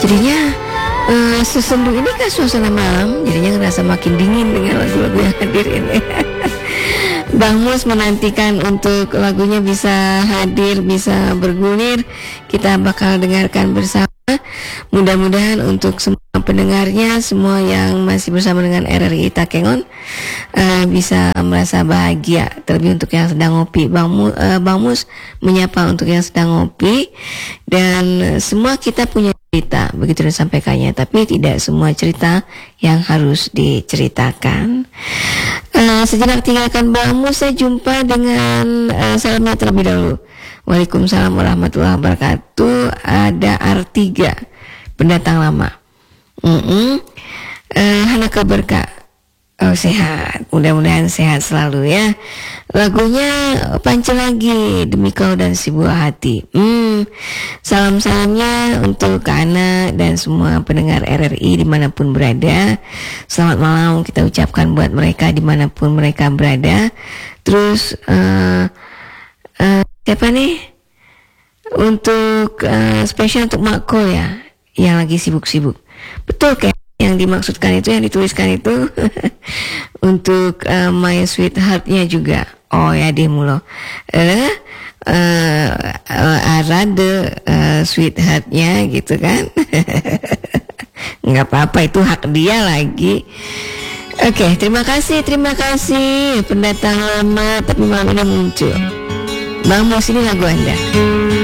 Jadinya sesendu ini kan suasana malam, jadinya ngerasa makin dingin dengan lagu-lagu yang hadir ini. Bang Mus menantikan untuk lagunya bisa hadir, bisa bergulir. Kita bakal dengarkan bersama. Mudah-mudahan untuk semua pendengarnya, semua yang masih bersama dengan RRI Takengon bisa merasa bahagia. Terlebih untuk yang sedang ngopi, Bang Mus menyapa untuk yang sedang ngopi. Dan semua kita punya cerita, begitu disampaikannya, tapi tidak semua cerita yang harus diceritakan. Sejenak tinggalkan Bang Mus, saya jumpa dengan salamnya terlebih dahulu. Waalaikumsalam warahmatullahi wabarakatuh. Ada R3 pendatang lama. Hana kabar Kak? Oh, sehat, mudah-mudahan sehat selalu ya. Lagunya Panca lagi demi kau dan si buah hati. Salam-salamnya untuk Kak Ana dan semua pendengar RRI dimanapun berada. Selamat malam kita ucapkan buat mereka dimanapun mereka berada. Terus siapa nih? Untuk spesial untuk Makko ya, yang lagi sibuk-sibuk. Betul kayak yang dimaksudkan itu, yang dituliskan itu untuk my sweetheart-nya juga. Oh ya Demulo, Arade sweetheart-nya gitu kan. Nggak apa-apa, itu hak dia lagi. Oke, terima kasih pendatang lama tapi malam ini muncul. Bang Mus, ini lagu Anda.